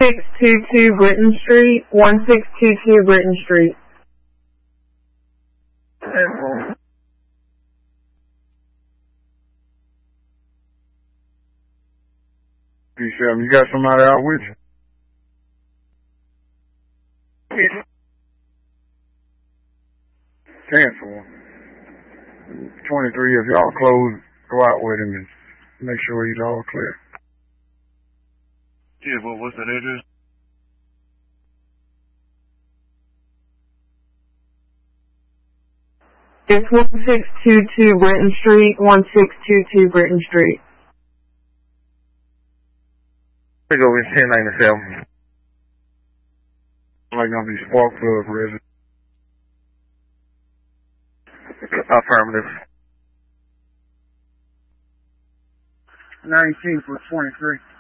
1622 Britton Street, 1622 Britton Street. B7, you got somebody out with you? Cancel. 23, if y'all close, go out with him and make sure he's all clear. Yeah, well, what's that address? It's 1622 Britton Street, 1622 Britton Street. Pick over 1097. Like gonna be Sparkplug resident. Affirmative. 19 for 23.